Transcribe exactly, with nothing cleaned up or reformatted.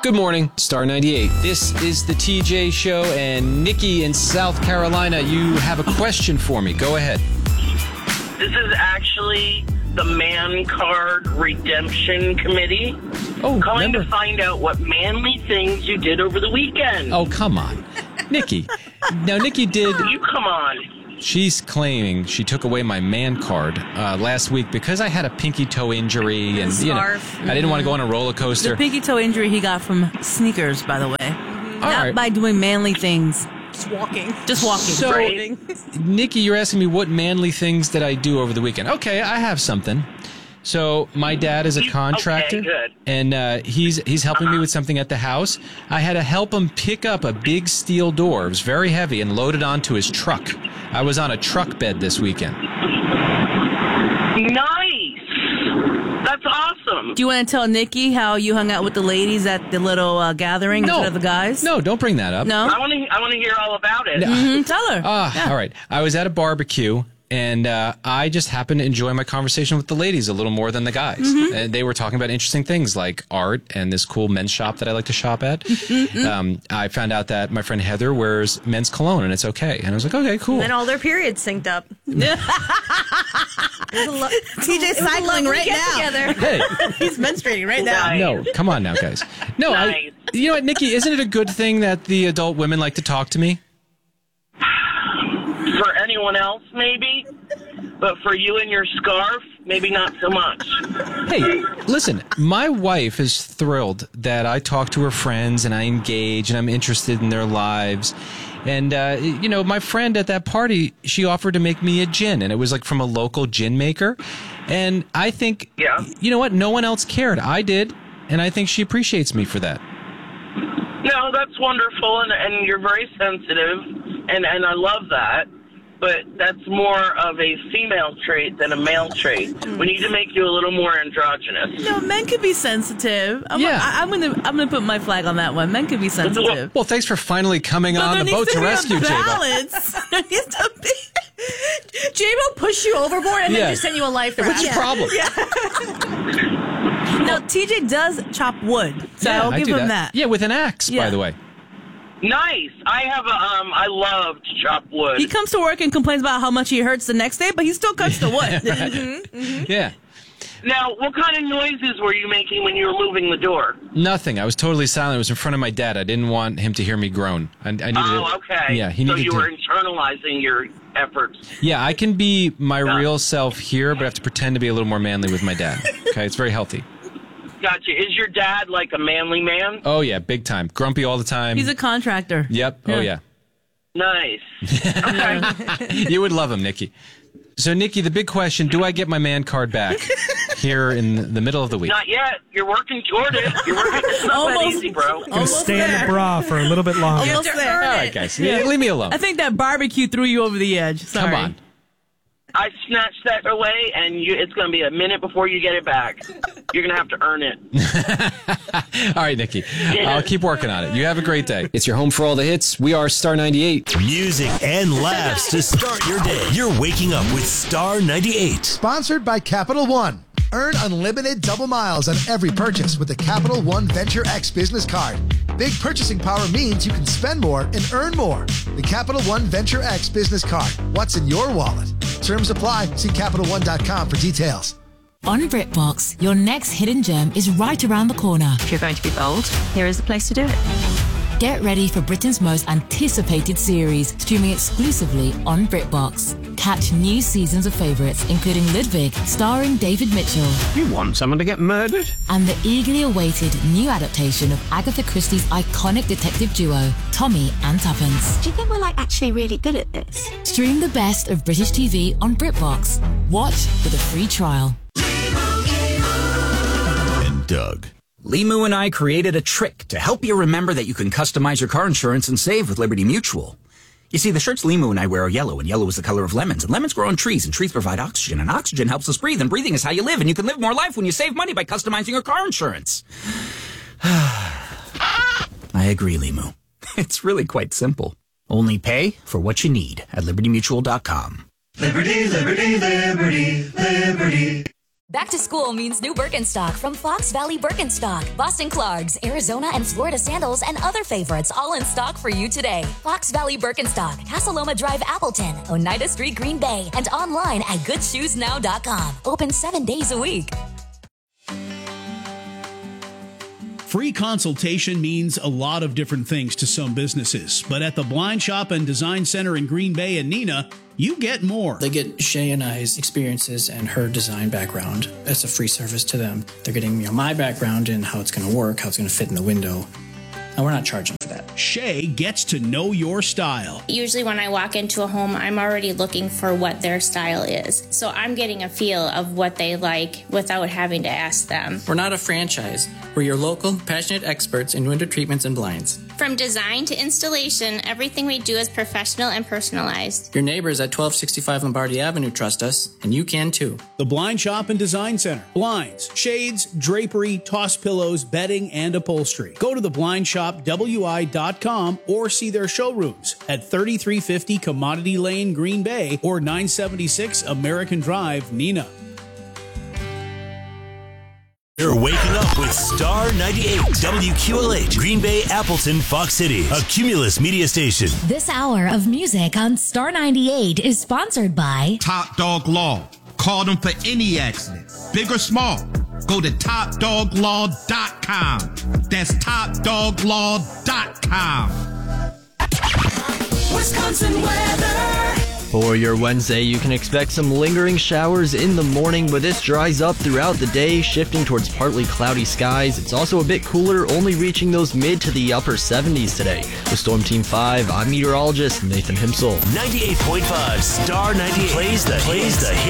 Good morning, Star ninety-eight. This is the T J Show, and Nikki in South Carolina, you have a question for me. Go ahead. This is actually the Man Card Redemption Committee. Oh, calling remember? to find out what manly things you did over the weekend. Oh, come on. Nikki. Now, Nikki did... You come on. She's claiming she took away my man card uh, last week because I had a pinky toe injury and you know, I didn't want to go on a roller coaster. The pinky toe injury he got from sneakers, by the way. Mm-hmm. Not right. by doing manly things. Just walking. Just walking. So, Right. Nikki, you're asking me what manly things did I do over the weekend? Okay, I have something. So my dad is a contractor, Okay, good. and uh, he's he's helping me with something at the house. I had to help him pick up a big steel door. It was very heavy and load it onto his truck. I was on a truck bed this weekend. Nice. That's awesome. Do you want to tell Nikki how you hung out with the ladies at the little uh, gathering No, instead of the guys? no, don't bring that up. No? I want to. I want to hear all about it. Mm, tell her. Ah, Yeah. all right. I was at a barbecue, and uh, I just happened to enjoy my conversation with the ladies a little more than the guys. Mm-hmm. And they were talking about interesting things like art and this cool men's shop that I like to shop at. Mm-hmm. Um, I found out that my friend Heather wears men's cologne, and it's okay. And I was like, okay, cool. And all their periods synced up. T J's cycling right now. Together. Hey, He's menstruating right now. Nice. no, come on now, guys. No, I. Nice. You know what, Nikki? Isn't it a good thing that the adult women like to talk to me? For anyone else, maybe, but for you and your scarf, maybe not so much. Hey, listen, my wife is thrilled that I talk to her friends and I engage and I'm interested in their lives. And, uh, you know, my friend at that party, she offered to make me a gin, and it was like from a local gin maker. And I think, Yeah. you know what? No one else cared. I did. And I think she appreciates me for that. No, that's wonderful, and, and you're very sensitive, and, and I love that. But that's more of a female trait than a male trait. We need to make you a little more androgynous. No, men can be sensitive. I'm, Yeah. I, I'm gonna I'm gonna put my flag on that one. Men can be sensitive. Well, thanks for finally coming But on there the needs boat to, be a rescue J-Bo. balance. There needs to be. J-Bo pushed you overboard and Yeah. then just sent you a life raft. What's your problem? No, T J does chop wood, so Yeah, I'll I give do him that. Yeah, with an axe, Yeah. by the way. Nice. I have a, um, I love to chop wood. He comes to work and complains about how much he hurts the next day, but he still cuts the wood. Yeah. Now, what kind of noises were you making when you were moving the door? Nothing. I was totally silent. It was in front of my dad. I didn't want him to hear me groan. I, I needed Oh, it. okay. Yeah, he so needed you to. were internalizing your efforts. Yeah, I can be my Yeah. real self here, but I have to pretend to be a little more manly with my dad. Okay, it's very healthy. Gotcha. Is your dad like a manly man? Oh yeah, big time. Grumpy all the time. He's a contractor. Yep. Oh yeah. Nice. Okay. You would love him, Nikki. So Nikki, the big question: do I get my man card back here in the middle of the week? Not yet. You're working toward it. You're working. It's not that Almost. easy, bro. Gonna Almost stay in there. the bra for a little bit longer. Almost to there. earn All it. right, guys, yeah. leave me alone. I think that barbecue threw you over the edge. Sorry. Come on. I snatched that away, and you, it's going to be a minute before you get it back. You're going to have to earn it. All right, Nikki. I'll keep working on it. You have a great day. It's your home for all the hits. We are Star ninety-eight. Music and laughs to start your day. You're waking up with Star ninety-eight. Sponsored by Capital One. Earn unlimited double miles on every purchase with the Capital One Venture X business card. Big purchasing power means you can spend more and earn more. The Capital One Venture X business card. What's in your wallet? Terms apply. See Capital One dot com for details. On BritBox, your next hidden gem is right around the corner. If you're going to be bold, here is the place to do it. Get ready for Britain's most anticipated series, streaming exclusively on BritBox. Catch new seasons of favourites, including Ludwig, starring David Mitchell, You want someone to get murdered? and the eagerly awaited new adaptation of Agatha Christie's iconic detective duo, Tommy and Tuppence. Do you think we're like actually really good at this? Stream the best of British T V on BritBox. Watch with a free trial. And Doug. Limu and I created a trick to help you remember that you can customize your car insurance and save with Liberty Mutual. You see, the shirts Limu and I wear are yellow, and yellow is the color of lemons, and lemons grow on trees, and trees provide oxygen, and oxygen helps us breathe, and breathing is how you live, and you can live more life when you save money by customizing your car insurance. I agree, Limu. It's really quite simple. Only pay for what you need at liberty mutual dot com. Liberty, liberty, liberty, liberty. Back to school means new Birkenstock from Fox Valley Birkenstock. Boston Clarks, Arizona and Florida sandals, and other favorites all in stock for you today. Fox Valley Birkenstock, Casaloma Drive, Appleton, Oneida Street, Green Bay, and online at good shoes now dot com. Open seven days a week. Free consultation means a lot of different things to some businesses, but at the Blind Shop and Design Center in Green Bay and Nina, you get more. They get Shay and I's experiences and her design background. It's a free service to them. They're getting, you know, my background and how it's going to work, how it's going to fit in the window. And we're not charging for that. Shay gets to know your style. Usually when I walk into a home, I'm already looking for what their style is. So I'm getting a feel of what they like without having to ask them. We're not a franchise. We're your local, passionate experts in window treatments and blinds. From design to installation, everything we do is professional and personalized. Your neighbors at twelve sixty-five Lombardi Avenue trust us, and you can too. The Blind Shop and Design Center. Blinds, shades, drapery, toss pillows, bedding, and upholstery. Go to the blind shop w i dot com or see their showrooms at thirty-three fifty Commodity Lane, Green Bay, or nine seventy-six American Drive, Neenah. You're waking up with Star ninety-eight, W Q L H, Green Bay, Appleton, Fox City, a Cumulus media station. This hour of music on Star ninety-eight is sponsored by Top Dog Law. Call them for any accident, big or small. Go to top dog law dot com. That's top dog law dot com. Wisconsin weather. For your Wednesday, you can expect some lingering showers in the morning, but this dries up throughout the day, shifting towards partly cloudy skies. It's also a bit cooler, only reaching those mid to the upper seventies today. With Storm Team five, I'm meteorologist Nathan Himsel. ninety-eight point five Star ninety-eight plays the plays the hit.